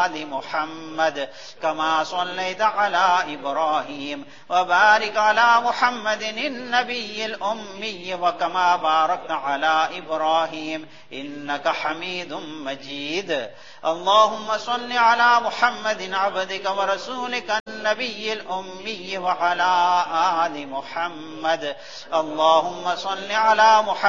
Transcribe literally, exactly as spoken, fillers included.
آل محمد كما صليت على إبراهيم وبارك على محمد النبي الأمي وكما باركت على إبراهيم إنك حميد مجيد. اللهم صل على محمد عبدك ورسولك النبي الأمي وعلى آل محمد. اللهم صل على محمد